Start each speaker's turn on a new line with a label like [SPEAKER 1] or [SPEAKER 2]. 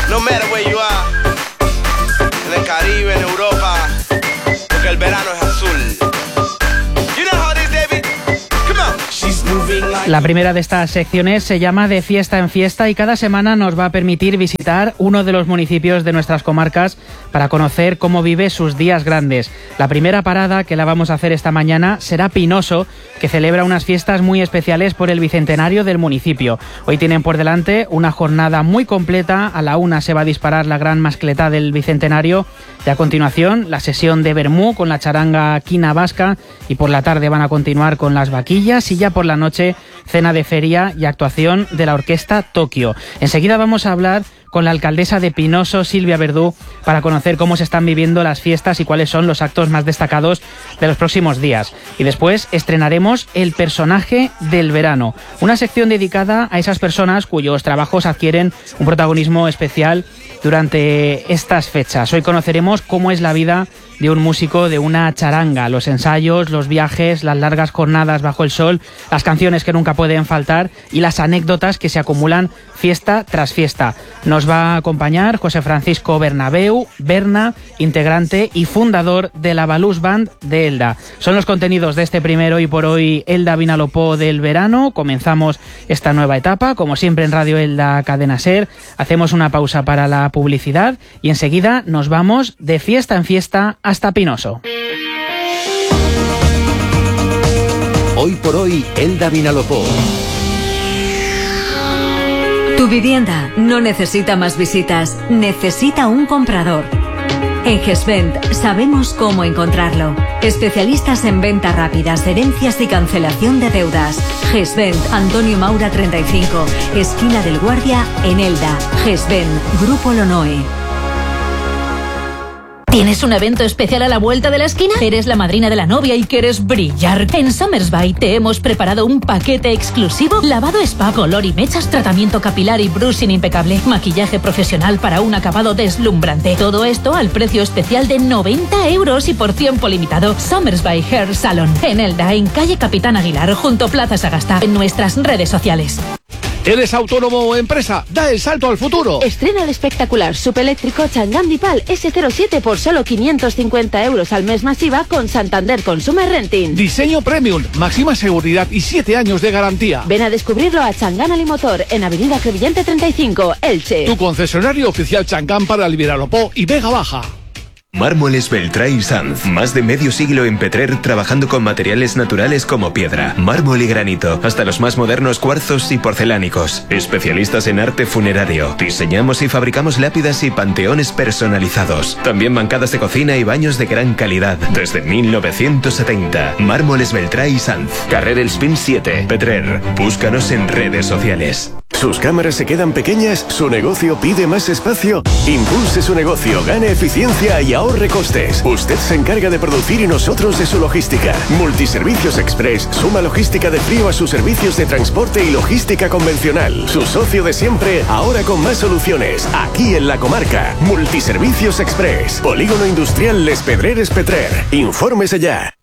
[SPEAKER 1] No matter where you are, en el Caribe, en Europa, porque el verano es azul. You know how it is, David? Come on. She's moving like...
[SPEAKER 2] La primera de estas secciones se llama De Fiesta en Fiesta y cada semana nos va a permitir visitar uno de los municipios de nuestras comarcas para conocer cómo vive sus días grandes. La primera parada que la vamos a hacer esta mañana será Pinoso, que celebra unas fiestas muy especiales por el bicentenario del municipio. Hoy tienen por delante una jornada muy completa. A la 1 se va a disparar la gran mascleta del bicentenario y a continuación la sesión de vermú con la charanga Quina Vasca, y por la tarde van a continuar con las vaquillas y ya por la noche cena de feria y actuación de la orquesta Tokio. Enseguida vamos a hablar con la alcaldesa de Pinoso, Silvia Verdú, para conocer cómo se están viviendo las fiestas y cuáles son los actos más destacados de los próximos días. Y después estrenaremos El personaje del verano, una sección dedicada a esas personas cuyos trabajos adquieren un protagonismo especial durante estas fechas. Hoy conoceremos cómo es la vida de un músico de una charanga, los ensayos, los viajes, las largas jornadas bajo el sol, las canciones que nunca pueden faltar y las anécdotas que se acumulan fiesta tras fiesta. Nos va a acompañar José Francisco Bernabeu, Berna, integrante y fundador de la Balús Band de Elda. Son los contenidos de este primero y por hoy Elda Vinalopó del verano. Comenzamos esta nueva etapa, como siempre en Radio Elda Cadena Ser. Hacemos una pausa para la publicidad y enseguida nos vamos de fiesta en fiesta hasta Pinoso.
[SPEAKER 3] Hoy por hoy, Elda Vinalopó.
[SPEAKER 4] Tu vivienda no necesita más visitas, necesita un comprador. En GESVENT sabemos cómo encontrarlo. Especialistas en venta rápidas, herencias y cancelación de deudas. GESVENT, Antonio Maura 35, esquina del Guardia, en Elda. GESVENT, Grupo Lonoe.
[SPEAKER 5] ¿Tienes un evento especial a la vuelta de la esquina? ¿Eres la madrina de la novia y quieres brillar? En Summersby te hemos preparado un paquete exclusivo: lavado spa, color y mechas, tratamiento capilar y brushing impecable, maquillaje profesional para un acabado deslumbrante. Todo esto al precio especial de 90 € y por tiempo limitado. Summersby Hair Salon, en Elda, en calle Capitán Aguilar, junto Plaza Sagasta, en nuestras redes sociales.
[SPEAKER 6] ¿Eres autónomo o empresa? ¡Da el salto al futuro!
[SPEAKER 7] Estrena el espectacular subeléctrico Chang'an Dipal S07 por solo 550 € al mes masiva con Santander Consumer Renting.
[SPEAKER 6] Diseño premium, máxima seguridad y 7 años de garantía.
[SPEAKER 7] Ven a descubrirlo a Chang'an Alimotor en Avenida Crevillente 35, Elche.
[SPEAKER 6] Tu concesionario oficial Chang'an para el Vinalopó y Vega Baja.
[SPEAKER 8] Mármoles Beltrá y Sanz. Más de medio siglo en Petrer trabajando con materiales naturales como piedra, mármol y granito, hasta los más modernos cuarzos y porcelánicos. Especialistas en arte funerario. Diseñamos y fabricamos lápidas y panteones personalizados. También bancadas de cocina y baños de gran calidad. Desde 1970. Mármoles Beltrá y Sanz. Carrer El Spin 7, Petrer. Búscanos en redes sociales.
[SPEAKER 9] ¿Sus cámaras se quedan pequeñas? ¿Su negocio pide más espacio? Impulse su negocio, gane eficiencia y ahorre costes. Usted se encarga de producir y nosotros de su logística. Multiservicios Express suma logística de frío a sus servicios de transporte y logística convencional. Su socio de siempre, ahora con más soluciones. Aquí en la comarca. Multiservicios Express. Polígono Industrial Les Pedreres Petrer. Infórmese ya.